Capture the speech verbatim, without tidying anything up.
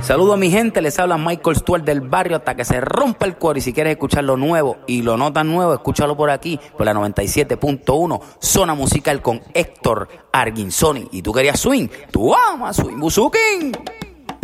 Saludos a mi gente, les habla Michael Stuart del barrio hasta que se rompa el cuero. Y si quieres escuchar lo nuevo y lo no tan nuevo, escúchalo por aquí, por la noventa y siete punto uno, Zona Musical con Héctor Arguinzoni. Y tú querías swing, tú amas swing, Buzukin.